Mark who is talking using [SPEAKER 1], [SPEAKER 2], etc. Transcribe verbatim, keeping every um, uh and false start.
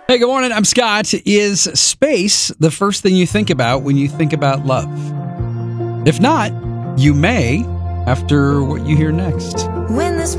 [SPEAKER 1] Hey, good morning. I'm Scott. Is space the first thing you think about when you think about love? If not, you may after what you hear next.
[SPEAKER 2] When this